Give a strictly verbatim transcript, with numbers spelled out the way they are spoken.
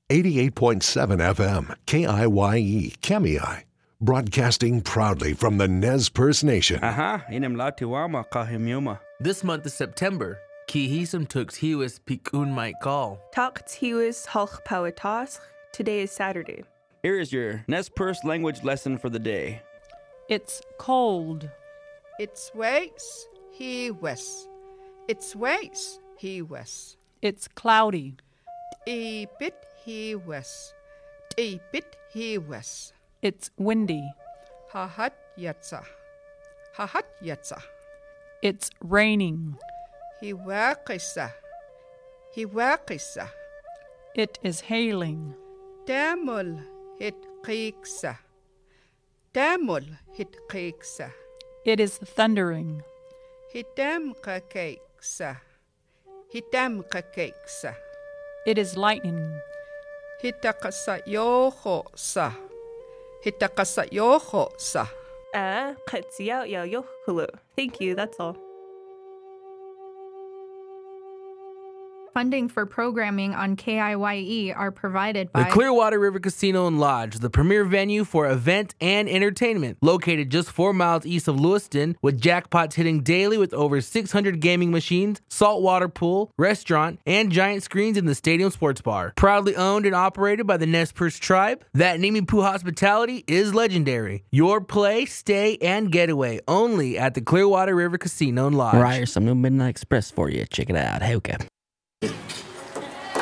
eighty-eight point seven F M, K I Y E, Kemei. Broadcasting proudly from the Nez Perce Nation. Aha, inem latiwama kahimyuma. This month of September, Kihisam Tux Hiwis Pikun Mike Call. Talk Tiwis Halch Pawatas. Today is Saturday. Here is your Nez Perce language lesson for the day. It's cold. It's waits, he wes. It's waits, he wes. It's cloudy. E bit he wes. E bit he wes. It's windy. Hahat yatsa. Hahat yatsa. It's raining. He wakisa. He wakisa. It is hailing. Damul hit creeksa. Damul hit creeksa. It is thundering. Hitam kakeksa. Hitam kakeksa. It is lightning. Hitakasa yoho sa. Hitakasa yoho sa. Ah, Katsiya Yohulu. Thank you, that's all. Funding for programming on K I Y E are provided by The Clearwater River Casino and Lodge, the premier venue for event and entertainment. Located just four miles east of Lewiston, with jackpots hitting daily with over six hundred gaming machines, saltwater pool, restaurant, and giant screens in the stadium sports bar. Proudly owned and operated by the Nez Perce tribe, that Nimipu hospitality is legendary. Your play, stay, and getaway only at the Clearwater River Casino and Lodge. Right, here's some new Midnight Express for you. Check it out. Hey, okay.